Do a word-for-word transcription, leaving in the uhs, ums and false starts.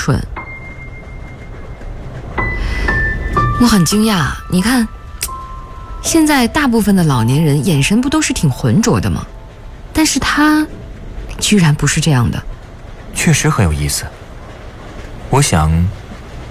蠢。我很惊讶，你看，现在大部分的老年人眼神不都是挺浑浊的吗？但是他居然不是这样的。 确实很有意思。我想